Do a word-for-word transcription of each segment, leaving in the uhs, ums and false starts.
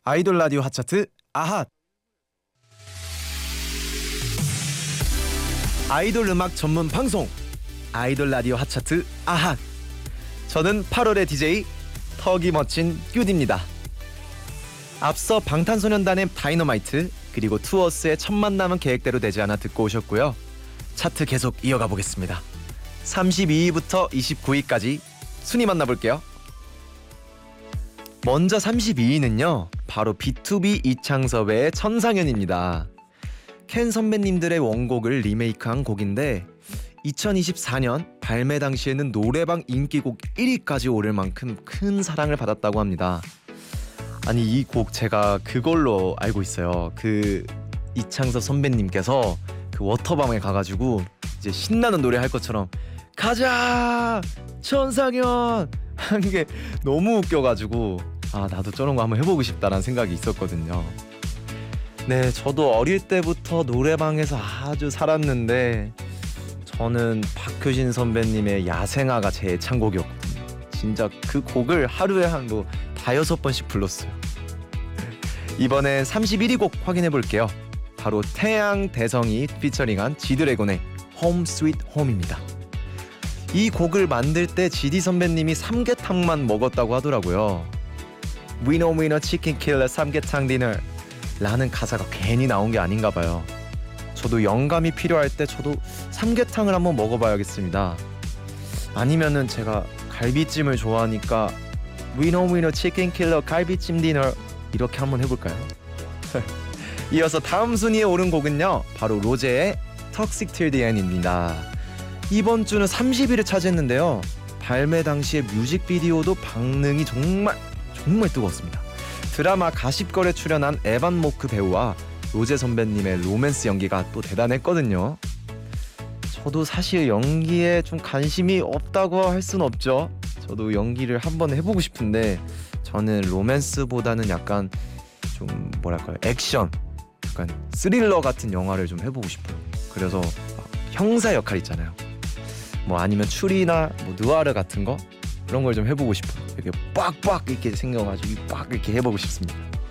아이돌 라디오 핫차트 아핫. 아이돌 음악 전문 방송 아이돌 라디오 핫차트 아핫. 저는 팔월의 디제이 턱이 멋진 큐디입니다. 앞서 방탄소년단의 다이너마이트 그리고 투어스의 첫 만남은 계획대로 되지 않아 듣고 오셨고요. 차트 계속 이어가 보겠습니다. 삼십이 위부터 이십구 위까지 순위 만나볼게요. 먼저 삼십이 위는요 바로 비투비 이창섭의 천상연입니다. 켄 선배님들의 원곡을 리메이크한 곡인데 이천이십사 년 발매 당시에는 노래방 인기곡 일 위까지 오를 만큼 큰 사랑을 받았다고 합니다. 아니 이 곡 제가 그걸로 알고 있어요. 그 이창섭 선배님께서 그 워터밤에 가가지고 이제 신나는 노래 할 것처럼 가자 천상연 한 게 너무 웃겨가지고 아 나도 저런 거 한번 해보고 싶다라는 생각이 있었거든요. 네, 저도 어릴 때부터 노래방에서 아주 살았는데 저는 박효신 선배님의 야생아가 제 애창곡이었거든요. 진짜 그 곡을 하루에 한 뭐 다여섯 번씩 불렀어요. 이번엔 삼십일 위 곡 확인해볼게요. 바로 태양 대성이 피처링한 지드래곤의 Home Sweet Home입니다. 이 곡을 만들 때 지디 선배님이 삼계탕만 먹었다고 하더라고요. 위너 위너 치킨 킬러 삼계탕 디너 라는 가사가 괜히 나온 게 아닌가 봐요. 저도 영감이 필요할 때 저도 삼계탕을 한번 먹어봐야겠습니다. 아니면은 제가 갈비찜을 좋아하니까 위너 위너 치킨 킬러 갈비찜 디너 이렇게 한번 해볼까요? 이어서 다음 순위에 오른 곡은요 바로 로제의 Toxic Till the End입니다. 이번 주는 삼십 위를 차지했는데요. 발매 당시의 뮤직비디오도 반응이 정말 정말 뜨거웠습니다. 드라마 가십걸에 출연한 에반 모크 배우와 로제 선배님의 로맨스 연기가 또 대단했거든요. 저도 사실 연기에 좀 관심이 없다고 할 순 없죠. 저도 연기를 한번 해보고 싶은데 저는 로맨스보다는 약간 좀 뭐랄까요 액션, 약간 스릴러 같은 영화를 좀 해보고 싶어요. 그래서 형사 역할 있잖아요. 뭐 아니면 추리나 뭐 느와르 같은 거 그런 걸 좀 해보고 싶어요. 이렇게 빡빡 이렇게 생겨가지고 빡 이렇게 해보고 싶습니다.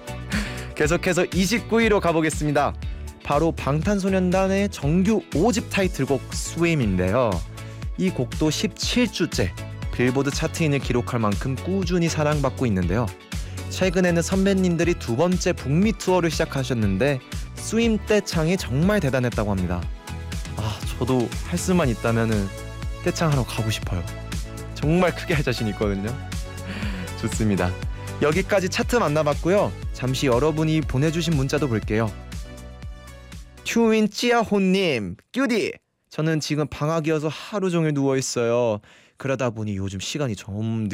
계속해서 이십구 위로 가보겠습니다. 바로 방탄소년단의 정규 오 집 타이틀곡 스웸인데요. 이 곡도 십칠 주째 빌보드 차트인을 기록할 만큼 꾸준히 사랑받고 있는데요. 최근에는 선배님들이 두 번째 북미 투어를 시작하셨는데 스웸 떼창이 정말 대단했다고 합니다. 아 저도 할 수만 있다면은 떼창하러 가고 싶어요. 정말 크게 할 자신 있거든요. 좋습니다. 여기까지 차트 만나봤고요. 잠시 여러분이 보내주신 문자도 볼게요. 튜인 찌아호님, 큐디 저는 지금 방학이어서 하루 종일 누워있어요. 그러다 보니 요즘 시간이 좀